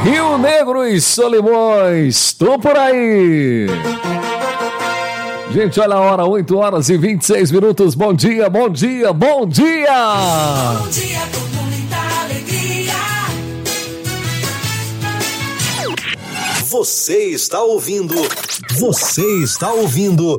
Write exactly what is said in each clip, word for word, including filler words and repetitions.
Rio Negro e Solimões, tô por aí. Gente, olha a hora, oito horas e vinte e seis minutos. Bom dia, bom dia, bom dia. Bom dia com muita alegria. Você está ouvindo. Você está ouvindo.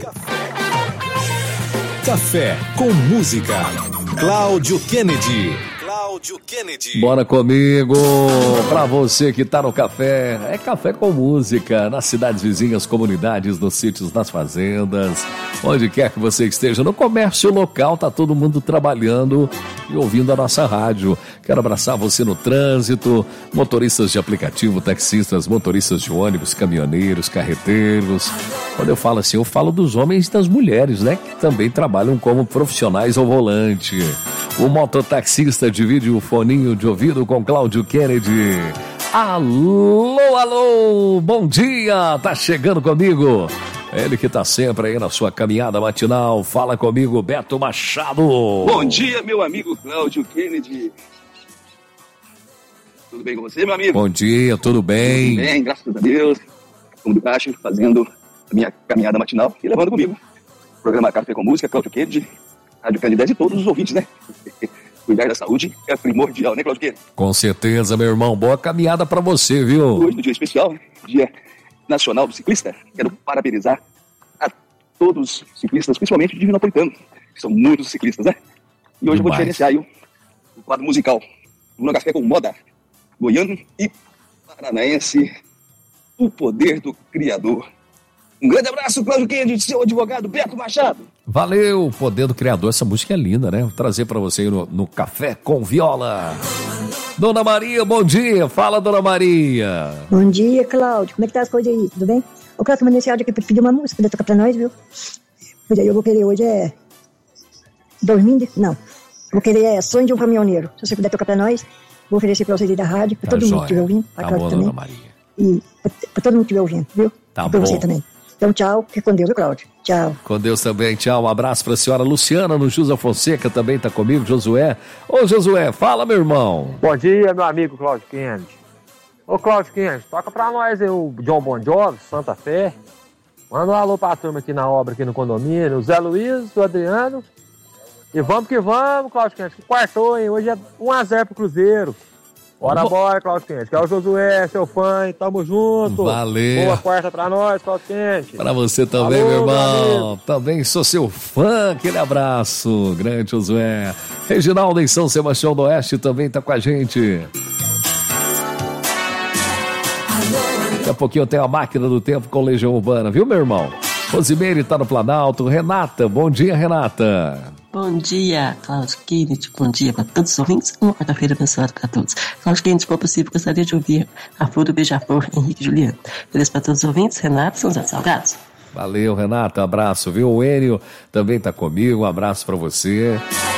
Café com música. Cláudio Kennedy. Cláudio Kennedy. Bora comigo, pra você que tá no café, é café com música, nas cidades vizinhas, comunidades, nos sítios, nas fazendas, onde quer que você esteja, no comércio local, tá todo mundo trabalhando e ouvindo a nossa rádio. Quero abraçar você no trânsito, motoristas de aplicativo, taxistas, motoristas de ônibus, caminhoneiros, carreteiros. Quando eu falo assim, eu falo dos homens e das mulheres, né, que também trabalham como profissionais ao volante. O mototaxista divide o foninho de ouvido com Cláudio Kennedy. Alô, alô, bom dia, tá chegando comigo. Ele que tá sempre aí na sua caminhada matinal. Fala comigo, Beto Machado. Bom dia, meu amigo Cláudio Kennedy. Tudo bem com você, meu amigo? Bom dia, tudo bem? Tudo bem, graças a Deus. Como do caixa, fazendo a minha caminhada matinal e levando comigo o programa Café com Música, Cláudio Kennedy. Rádio Canidés e todos os ouvintes, né? Cuidar da saúde é primordial, né, Cláudio? Com certeza, meu irmão. Boa caminhada pra você, viu? Hoje, no dia especial, Dia Nacional do Ciclista, quero parabenizar a todos os ciclistas, principalmente de Divinopolitano, que são muitos ciclistas, né? E hoje eu vou diferenciar aí o, o quadro musical do Café com Moda, goiano e paranaense, o poder do Criador. Um grande abraço, Cláudio Kennedy, seu advogado Beto Machado. Valeu, Poder do Criador. Essa música é linda, né? Vou trazer pra você aí no, no Café com Viola. Dona Maria, bom dia. Fala, Dona Maria. Bom dia, Cláudio. Como é que tá as coisas aí? Tudo bem? O Cláudio mandou esse áudio aqui pra pedir uma música, poder tocar pra nós, viu? Pois aí, eu vou querer hoje é... Dormindo? Não. Vou querer é Sonho de um Caminhoneiro. Se você puder tocar pra nós, vou oferecer pra vocês aí da rádio, pra Tá todo jóia. mundo que estiver ouvindo. Pra Tá Cláudio bom, também. Dona Maria. E pra, pra todo mundo que estiver ouvindo, viu? Tá e pra bom. você também. Então, tchau. Fique com Deus, viu, Cláudio? Tchau. Com Deus também, tchau. Um abraço pra senhora Luciana no José Fonseca, também tá comigo, Josué. Ô, Josué, fala, meu irmão. Bom dia, meu amigo Cláudio Kennedy. Ô, Cláudio Kennedy, toca pra nós aí o John Bon Jovi, Santa Fé. Manda um alô pra turma aqui na obra, aqui no condomínio, o Zé Luiz, o Adriano. E vamos que vamos, Cláudio Kennedy, que quartou, hein? Hoje é um a zero pro Cruzeiro. Bora, bora, Cláudio Kennedy. Que é o Josué, seu fã, e tamo junto. Valeu. Boa quarta pra nós, Cláudio Kennedy. Pra você também, Alô, meu irmão. meu Também sou seu fã. Aquele abraço. Grande Josué. Reginaldo em São Sebastião do Oeste também tá com a gente. Daqui a pouquinho tem a Máquina do Tempo com Legião Urbana, viu, meu irmão? Rosimeire tá no Planalto. Renata, bom dia, Renata. Bom dia, Cláudio Kennedy. Bom dia para todos os ouvintes. Uma quarta-feira abençoada para todos. Cláudio Kennedy, se for possível, gostaria de ouvir a flor do beija-flor, Henrique e Juliano. Feliz para todos os ouvintes. Renato, São José dos Salgados. Valeu, Renata. Abraço, viu? O Enio também tá comigo. Um abraço pra você.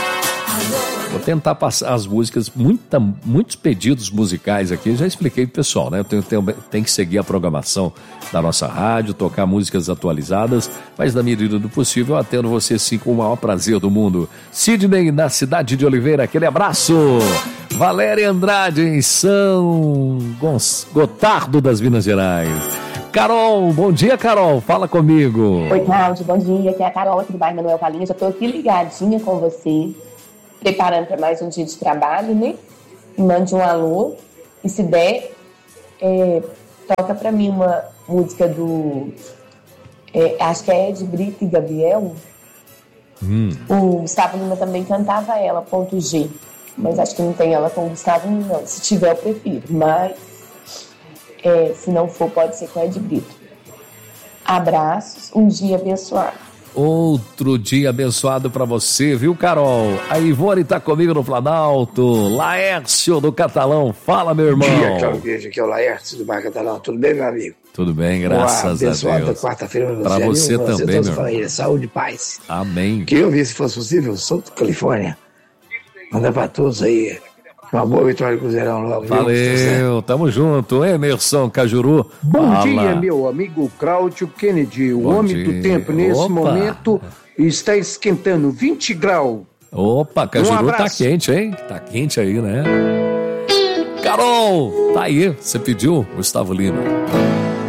Vou tentar passar as músicas, muita, muitos pedidos musicais aqui, já expliquei pro pessoal, né? Eu tenho, tenho, tenho que seguir a programação da nossa rádio, tocar músicas atualizadas, mas na medida do possível eu atendo você sim com o maior prazer do mundo. Sidney, na cidade de Oliveira, aquele abraço. Valéria Andrade, em São Gonç... Gotardo das Minas Gerais. Carol, bom dia, Carol, fala comigo. Oi, Cláudio, bom dia, aqui é a Carol, aqui do bairro Manuel Palinha, já tô aqui ligadinha com você, preparando para mais um dia de trabalho, né? Mande um alô e se der, é, toca para mim uma música do, é, acho que é Ed Brito e Gabriel. Hum. O Gustavo Lima também cantava ela, ponto G, mas acho que não tem ela com o Gustavo Lima, não. Se tiver eu prefiro, mas é, se não for pode ser com Ed Brito. Abraços, um dia abençoado. Outro dia abençoado pra você, viu, Carol? A Ivone tá comigo no Planalto. Laércio do Catalão. Fala, meu irmão. Bom dia, Cláudio Kennedy. Aqui é o Laércio do bairro Catalão. Tudo bem, meu amigo? Tudo bem, graças Boa, a Deus. abençoada quarta-feira pra você. Pra você amigo, também, você, meu irmão. família. Saúde e paz. Amém. Queria ouvir, se fosse possível, sou do Califórnia. Manda pra todos aí. Uma boa vitória do Cruzeirão logo. Valeu, tamo junto. Emerson Cajuru. Bom Fala. dia, meu amigo Cláudio Kennedy. O Bom homem dia. do tempo, nesse Opa. momento, está esquentando vinte graus. Opa, Cajuru Um tá abraço. quente, hein? Tá quente aí, né? Carol, tá aí, você pediu, Gustavo Lima.